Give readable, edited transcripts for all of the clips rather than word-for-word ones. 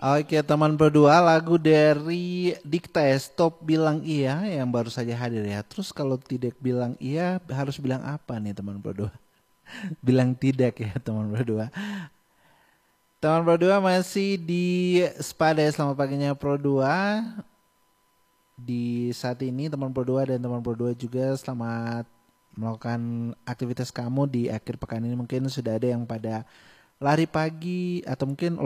Oke teman berdua, lagu dari Dikta Stop Bilang Iya yang baru saja hadir ya. Terus kalau tidak bilang iya harus bilang apa nih teman berdua? Bilang tidak ya teman berdua. Teman berdua masih di Spada Selamat Paginya Pro 2. Di saat ini teman berdua dan teman berdua juga selamat melakukan aktivitas kamu di akhir pekan ini. Mungkin sudah ada yang pada lari pagi atau mungkin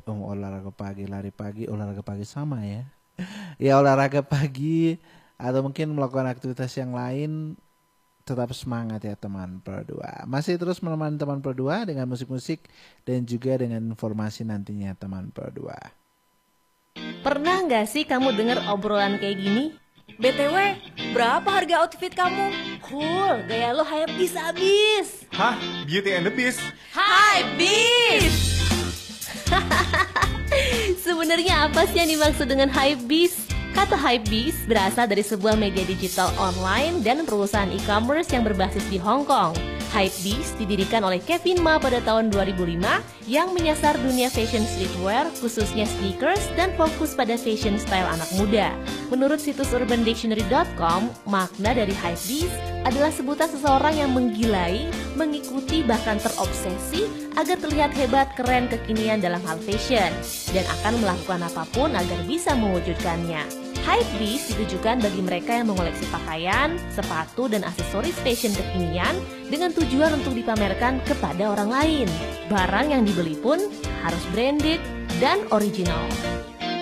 olahraga pagi sama ya. Ya olahraga pagi atau mungkin melakukan aktivitas yang lain. Tetap semangat ya teman berdua. Masih terus menemani teman berdua dengan musik-musik dan juga dengan informasi nantinya teman berdua. Pernah nggak sih kamu dengar obrolan kayak gini? BTW, berapa harga outfit kamu? Cool, gaya lo habis abis. Hah? Beauty and the Beast? Hypebeast! Sebenarnya apa sih yang dimaksud dengan hypebeast? Kata hypebeast berasal dari sebuah media digital online dan perusahaan e-commerce yang berbasis di Hong Kong. Hypebeast didirikan oleh Kevin Ma pada tahun 2005 yang menyasar dunia fashion streetwear, khususnya sneakers, dan fokus pada fashion style anak muda. Menurut situs urbandictionary.com, makna dari hypebeast adalah sebutan seseorang yang menggilai, mengikuti, bahkan terobsesi agar terlihat hebat, keren, kekinian dalam hal fashion, dan akan melakukan apapun agar bisa mewujudkannya. Hypebeast ditujukan bagi mereka yang mengoleksi pakaian, sepatu, dan aksesoris fashion kekinian dengan tujuan untuk dipamerkan kepada orang lain. Barang yang dibeli pun harus branded dan original.